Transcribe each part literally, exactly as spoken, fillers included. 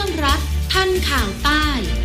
รับทันข่าวใต้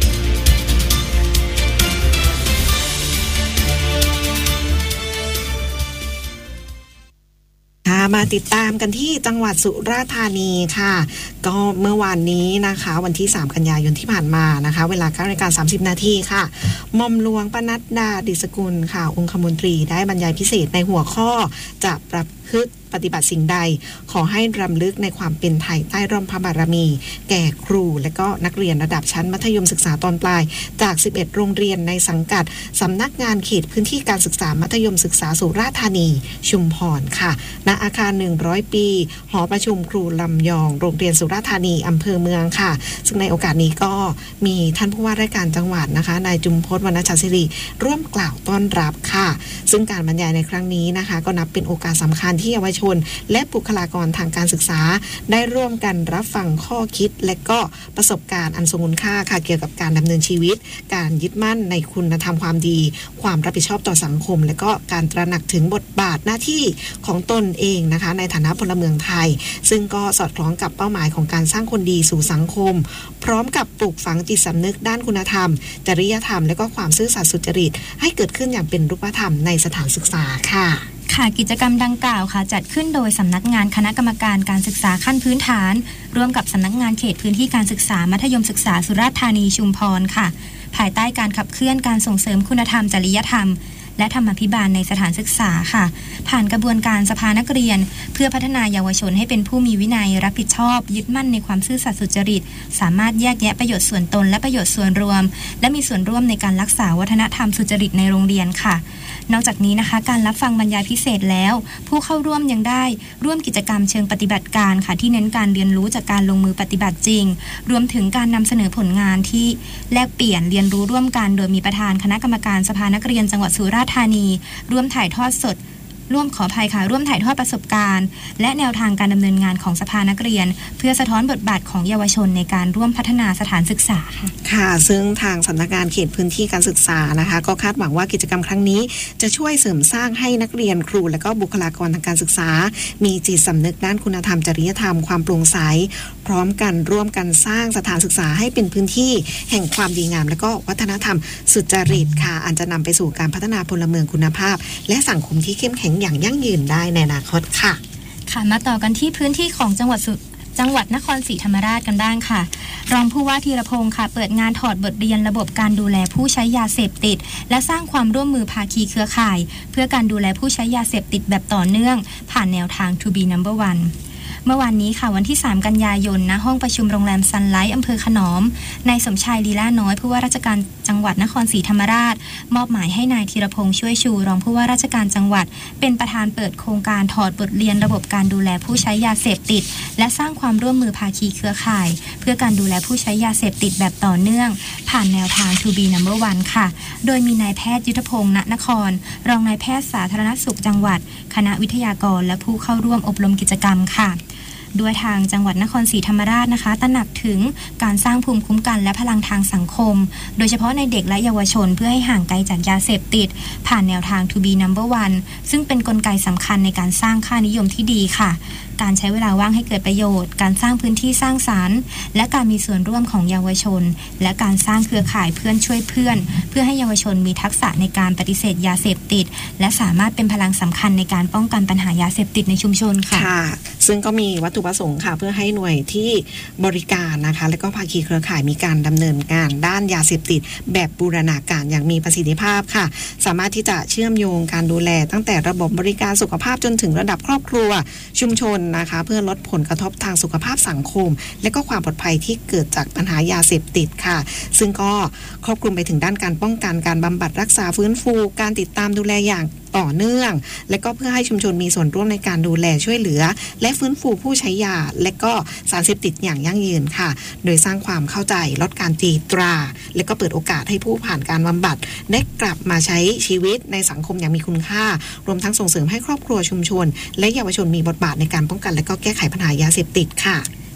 มาติดตามกันที่จังหวัดสุราษฎร์ธานีค่ะก็เมื่อวานนี้นะคะวันที่สามกันยายนที่ผ่านมานะคะเวลา เก้านาฬิกาสามสิบนาทีค่ะหม่อมหลวงปนัดดาดิษฐกุลค่ะองคมนตรีได้บรรยายพิเศษในหัวข้อจะประพฤติปฏิบัติสิ่งใดขอให้รำลึกในความเป็นไทยใต้ร่มพระบารมีแก่ครูและก็นักเรียนระดับชั้นมัธยมศึกษาตอนปลายจากสิบเอ็ดโรงเรียนในสังกัดสำนักงานเขตพื้นที่การศึกษามัธยมศึกษาสุราษฎร์ธานีชุมพรค่ะณอาคารหนึ่งร้อยปีหอประชุมครูลำยองโรงเรียนสุราษฎร์ธานีอำเภอเมืองค่ะซึ่งในโอกาสนี้ก็มีท่านผู้ว่าราชการจังหวัดนะคะนายจุมพจน์วรรณชัดศิริร่วมกล่าวต้อนรับค่ะซึ่งการบรรยายในครั้งนี้นะคะก็นับเป็นโอกาสสำคัญที่เยาวชนและบุคลากรทางการศึกษาได้ร่วมกันรับฟังข้อคิดและก็ประสบการณ์อันทรงคุณค่าค่ะเกี่ยวกับการดำเนินชีวิตการยึดมั่นในคุณธรรมความดีความรับผิดชอบต่อสังคมและก็การตระหนักถึงบทบาทหน้าที่ของตนเองนะคะในฐานะพลเมืองไทยซึ่งก็สอดคล้องกับเป้าหมายของการสร้างคนดีสู่สังคมพร้อมกับปลูกฝังจิตสำนึกด้านคุณธรรมจริยธรรมและก็ความซื่อสัตย์สุจริตให้เกิดขึ้นอย่างเป็นรูปธรรมในสถานศึกษาค่ะค่ะกิจกรรมดังกล่าวค่ะจัดขึ้นโดยสำนักงานคณะกรรมการการศึกษาขั้นพื้นฐานร่วมกับสำนักงานเขตพื้นที่การศึกษามัธยมศึกษาสุราษฎร์ธานีชุมพรค่ะภายใต้การขับเคลื่อนการส่งเสริมคุณธรรมจริยธรรมและธรรมาภิบาลในสถานศึกษาค่ะผ่านกระบวนการสภานักเรียนเพื่อพัฒนาเยาวชนให้เป็นผู้มีวินัยรับผิดชอบยึดมั่นในความซื่อสัตย์สุจริตสามารถแยกแยะประโยชน์ส่วนตนและประโยชน์ส่วนรวมและมีส่วนร่วมในการรักษาวัฒนธรรมสุจริตในโรงเรียนค่ะนอกจากนี้นะคะการรับฟังบรรยายพิเศษแล้วผู้เข้าร่วมยังได้ร่วมกิจกรรมเชิงปฏิบัติการค่ะที่เน้นการเรียนรู้จากการลงมือปฏิบัติจริงรวมถึงการนำเสนอผลงานที่แลกเปลี่ยนเรียนรู้ร่วมกันโดยมีประธานคณะกรรมการสภานักเรียนจังหวัดสุราษฎร์ธานีร่วมถ่ายทอดสดร่วมขออภัยค่ะร่วมถ่ายทอดประสบการณ์และแนวทางการดำเนินงานของสภานักเรียนเพื่อสะท้อนบทบาทของเยาวชนในการร่วมพัฒนาสถานศึกษาค่ะค่ะซึ่งทางสำนักงานเขตพื้นที่การศึกษานะคะก็คาดหวังว่ากิจกรรมครั้งนี้จะช่วยเสริมสร้างให้นักเรียนครูและก็บุคลากรทางการศึกษามีจิตสำนึกด้านคุณธรรมจริยธรรมความโปร่งใสพร้อมกันร่วมกันสร้างสถานศึกษาให้เป็นพื้นที่แห่งความดีงามและก็วัฒนธรรมสุจริตค่ะอันจะนำไปสู่การพัฒนาพลเมืองคุณภาพและสังคมที่เข้มแข็งอย่างยั่งยืนได้ในอนาคตค่ะค่ะมาต่อกันที่พื้นที่ของจังหวัดสุจังหวัดนครศรีธรรมราชกันบ้างค่ะรองผู้ว่าธีรพงศ์ค่ะเปิดงานถอดบทเรียนระบบการดูแลผู้ใช้ยาเสพติดและสร้างความร่วมมือภาคีเครือข่ายเพื่อการดูแลผู้ใช้ยาเสพติดแบบต่อเนื่องผ่านแนวทาง To be number oneเมื่อวานนี้ค่ะวันที่สามกันยายนณห้องประชุมโรงแรมซันไลท์อำเภอขนอมนายสมชายลีลาน้อยผู้ว่าราชการจังหวัดนครศรีธรรมราชมอบหมายให้นายธีรพงษ์ช่วยชูรองผู้ว่าราชการจังหวัดเป็นประธานเปิดโครงการถอดบทเรียนระบบการดูแลผู้ใช้ยาเสพติดและสร้างความร่วมมือภาคีเครือข่ายเพื่อการดูแลผู้ใช้ยาเสพติดแบบต่อเนื่องผ่านแนวทาง To be number one ค่ะโดยมีนายแพทย์ยุทธพงษ์ณนครรองนายแพทย์สาธารณสุขจังหวัดคณะวิทยากรและผู้เข้าร่วมอบรมกิจกรรมค่ะด้วยทางจังหวัดนครศรีธรรมราชนะคะตระหนักถึงการสร้างภูมิคุ้มกันและพลังทางสังคมโดยเฉพาะในเด็กและเยาวชนเพื่อให้ห่างไกลจากยาเสพติดผ่านแนวทาง To be number one ซึ่งเป็นกลไกสำคัญในการสร้างค่านิยมที่ดีค่ะการใช้เวลาว่างให้เกิดประโยชน์การสร้างพื้นที่สร้างสรรค์และการมีส่วนร่วมของเยาวชนและการสร้างเครือข่ายเพื่อนช่วยเพื่อนเพื่อให้เยาวชนมีทักษะในการปฏิเสธยาเสพติดและสามารถเป็นพลังสำคัญในการป้องกันปัญหายาเสพติดในชุมชนค่ะค่ะซึ่งก็มีวัตถุประสงค์ค่ะเพื่อให้หน่วยที่บริการนะคะและก็ภาคีเครือข่ายมีการดำเนินงานด้านยาเสพติดแบบบูรณาการอย่างมีประสิทธิภาพค่ะสามารถที่จะเชื่อมโยงการดูแลตั้งแต่ระบบบริการสุขภาพจนถึงระดับครอบครัวชุมชนนะคะเพื่อลดผลกระทบทางสุขภาพสังคมและก็ความปลอดภัยที่เกิดจากปัญหายาเสพติดค่ะซึ่งก็ครอบคลุมไปถึงด้านการป้องกันการบำบัดรักษาฟื้นฟูการติดตามดูแลอย่างต่อเนื่องและก็เพื่อให้ชุมชนมีส่วนร่วมในการดูแลช่วยเหลือและฟื้นฟูผู้ใช้ยาและก็สารเสพติดอย่างยั่งยืนค่ะโดยสร้างความเข้าใจลดการตีตราและก็เปิดโอกาสให้ผู้ผ่านการบำบัดได้กลับมาใช้ชีวิตในสังคมอย่างมีคุณค่ารวมทั้งส่งเสริมให้ครอบครัวชุมชนและเยาวชนมีบทบาทในการป้องกันและก็แก้ไขปัญหายาเสพติดค่ะ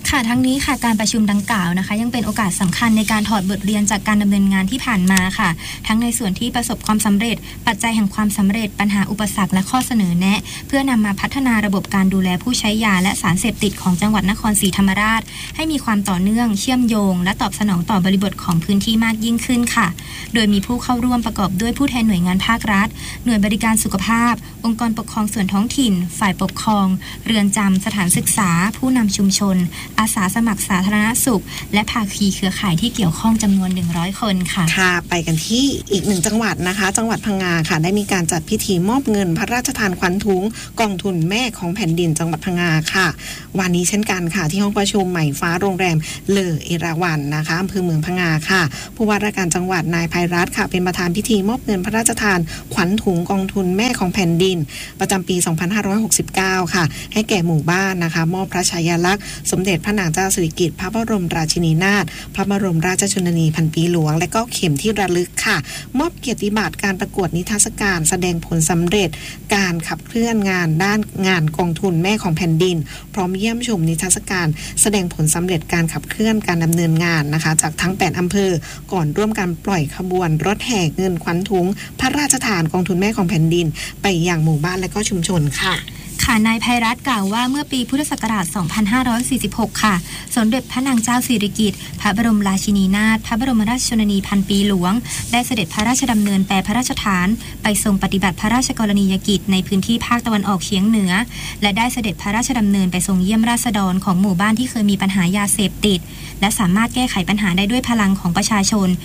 ค่ะทั้งนี้ค่ะการประชุมดังกล่าวนะคะยังเป็นโอกาสสำคัญในการถอดบทเรียนจากการดำเนินงานที่ผ่านมาค่ะทั้งในส่วนที่ประสบความสำเร็จปัจจัยแห่งความสำเร็จปัญหาอุปสรรคและข้อเสนอแนะเพื่อนำมาพัฒนาระบบการดูแลผู้ใช้ยาและสารเสพติดของจังหวัดนครศรีธรรมราชให้มีความต่อเนื่องเชื่อมโยงและตอบสนองต่อบริบทของพื้นที่มากยิ่งขึ้นค่ะโดยมีผู้เข้าร่วมประกอบด้วยผู้แทนหน่วยงานภาครัฐหน่วยบริการสุขภาพองค์กรปกครองส่วนท้องถิ่นฝ่ายปกครองเรือนจำสถานศึกษาผู้นำชุมชนอาสาสมัครสาธารณสุขและภาคีเครือข่ายที่เกี่ยวข้องจำนวนหนึ่งร้อยคนค่ะค่ะไปกันที่อีกหนึ่งจังหวัดนะคะจังหวัดพังงาค่ะได้มีการจัดพิธีมอบเงินพระราชทานขวัญถุงกองทุนแม่ของแผ่นดินจังหวัดพังงาค่ะวันนี้เช่นกันค่ะที่ห้องประชุมใหม่ฟ้าโรงแรมเลอเอราวัณนะคะอำเภอเมืองพังงาค่ะผู้ว่าราชการจังหวัดนายไพรัตน์ค่ะเป็นประธานพิธีมอบเงินพระราชทานขวัญถุงกองทุนแม่ของแผ่นดินประจำปีสองพันห้าร้อยหกสิบเก้าค่ะให้แก่หมู่บ้านนะคะมอบพระฉายาลักษณ์สมเด็จพระนางเจ้าสิริกิติ์พระบรมราชินีนาถพระบรมราชชนนีพันปีหลวงและก็เข็มที่ระลึกค่ะมอบเกียรติบัตรการประกวดนิทรรศการแสดงผลสำเร็จการขับเคลื่อนงานด้านงานกองทุนแม่ของแผ่นดินพร้อมเยี่ยมชมนิทรรศการแสดงผลสำเร็จการขับเคลื่อนการดำเนินงานนะคะจากทั้งแปดอำเภอก่อนร่วมกันปล่อยขบวนรถแห่เงินขวัญถุงพระราชทานกองทุนแม่ของแผ่นดินไปยังหมู่บ้านและก็ชุมชนค่ะค่ะนายไพรัตน์กล่าวว่าเมื่อปีพุทธศักราช สองพันห้าร้อยสี่สิบหก ค่ะสมเด็จพระนางเจ้าสิริกิติ์พระบรมราชินีนาถพระบรมราชชนนีพันปีหลวงได้เสด็จพระราชดำเนินแปรพระราชฐานไปทรงปฏิบัติพระราชกรณียกิจในพื้นที่ภาคตะวันออกเฉียงเหนือและได้เสด็จพระราชดำเนินไปทรงเยี่ยมราษฎรของหมู่บ้านที่เคยมีปัญหายาเสพติดและสามารถแก้ไขปัญหาได้ด้วยพลังของประชาชน